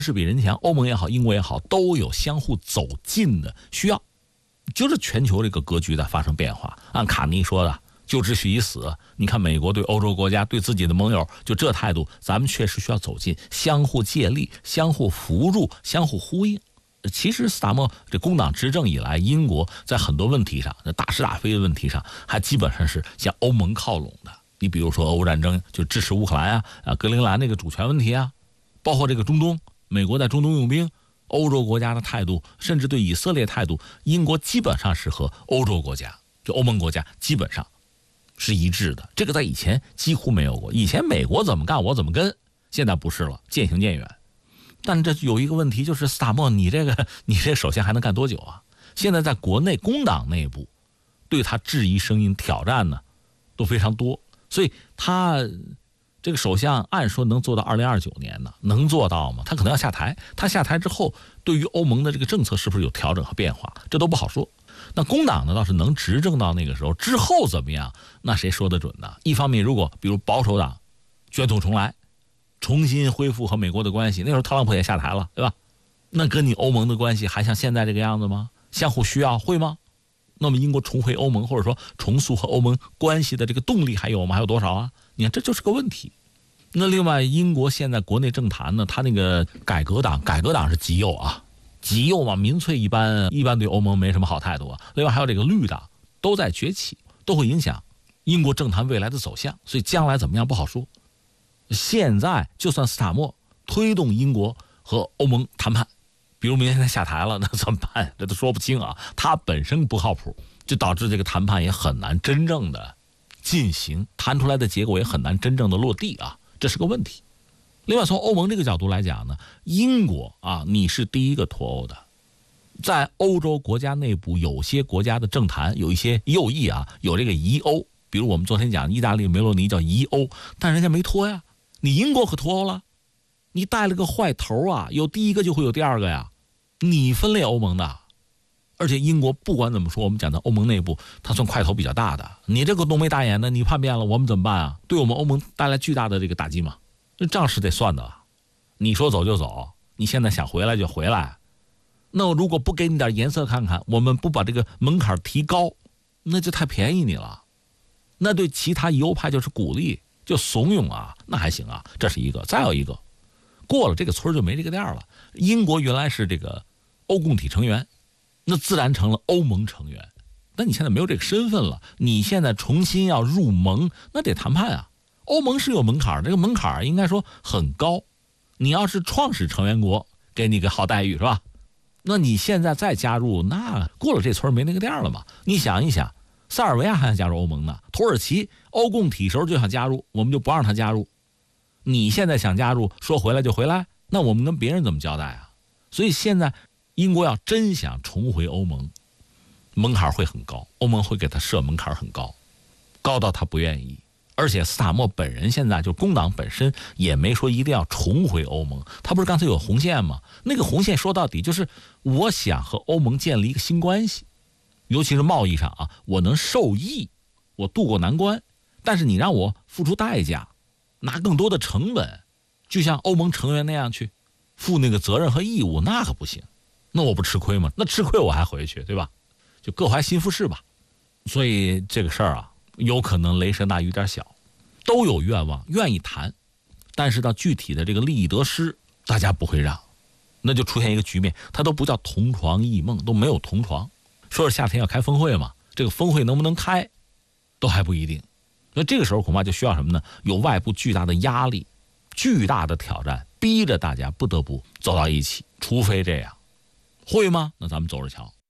势比人强，欧盟也好，英国也好，都有相互走近的需要。就是全球这个格局在发生变化。按卡尼说的，就秩序已死。你看美国对欧洲国家、对自己的盟友就这态度，咱们确实需要走近，相互借力，相互扶助，相互呼应。其实斯塔默这工党执政以来，英国在很多问题上，那大是大非的问题上，还基本上是向欧盟靠拢的。你比如说俄乌战争，就支持乌克兰格陵兰那个主权问题啊，包括这个中东，美国在中东用兵，欧洲国家的态度，甚至对以色列态度，英国基本上是和欧洲国家，就欧盟国家基本上是一致的。这个在以前几乎没有过，以前美国怎么干我怎么跟，现在不是了，渐行渐远。但这有一个问题，就是斯塔默，你这首相还能干多久啊？现在在国内工党内部对他质疑声音挑战呢都非常多，所以他这个首相按说能做到2029年呢，能做到吗？他可能要下台。他下台之后，对于欧盟的这个政策是不是有调整和变化，这都不好说。那工党呢倒是能执政到那个时候，之后怎么样，那谁说得准呢？一方面，如果比如保守党卷土重来，重新恢复和美国的关系，那时候特朗普也下台了，对吧？那跟你欧盟的关系还像现在这个样子吗？相互需要会吗？那么英国重回欧盟，或者说重塑和欧盟关系的这个动力还有吗？还有多少啊？你看这就是个问题。那另外，英国现在国内政坛呢，他那个改革党是极右啊，极右嘛，民粹一般对欧盟没什么好态度啊。另外还有这个绿党都在崛起，都会影响英国政坛未来的走向，所以将来怎么样不好说。现在就算斯塔默推动英国和欧盟谈判，比如明天他下台了，那怎么办？这都说不清啊。他本身不靠谱，就导致这个谈判也很难真正的进行，谈出来的结果也很难真正的落地啊，这是个问题。另外从欧盟这个角度来讲呢，英国啊，你是第一个脱欧的，在欧洲国家内部有些国家的政坛有一些右翼啊，有这个疑欧，比如我们昨天讲意大利梅洛尼叫疑欧，但人家没脱呀。你英国可脱欧了，你带了个坏头啊，有第一个就会有第二个呀，你分裂欧盟的。而且英国不管怎么说，我们讲的欧盟内部它算块头比较大的，你这个浓眉大眼的你叛变了，我们怎么办啊？对我们欧盟带来巨大的这个打击嘛，这账是得算的。你说走就走，你现在想回来就回来，那我如果不给你点颜色看看，我们不把这个门槛提高，那就太便宜你了，那对其他犹派就是鼓励就怂恿啊，那还行啊，这是一个。再有一个，过了这个村就没这个店了。英国原来是这个欧共体成员，那自然成了欧盟成员。但你现在没有这个身份了，你现在重新要入盟，那得谈判啊。欧盟是有门槛，这个门槛应该说很高。你要是创始成员国，给你个好待遇是吧？那你现在再加入，那过了这村没那个店了嘛？你想一想，塞尔维亚还想加入欧盟呢，土耳其欧共体时候就想加入，我们就不让他加入。你现在想加入，说回来就回来，那我们跟别人怎么交代啊？所以现在英国要真想重回欧盟，门槛会很高，欧盟会给他设门槛很高，高到他不愿意。而且斯塔默本人现在就工党本身也没说一定要重回欧盟，他不是刚才有红线吗？那个红线说到底就是我想和欧盟建立一个新关系，尤其是贸易上啊，我能受益，我渡过难关，但是你让我付出代价，拿更多的成本，就像欧盟成员那样去负那个责任和义务，那可不行。那我不吃亏吗？那吃亏我还回去，对吧？就各怀心腹事吧。所以这个事儿啊，有可能雷声大雨点小，都有愿望，愿意谈，但是到具体的这个利益得失，大家不会让，那就出现一个局面，它都不叫同床异梦，都没有同床。说是夏天要开峰会嘛，这个峰会能不能开，都还不一定。那这个时候恐怕就需要什么呢？有外部巨大的压力，巨大的挑战，逼着大家不得不走到一起，除非这样，会吗？那咱们走着瞧。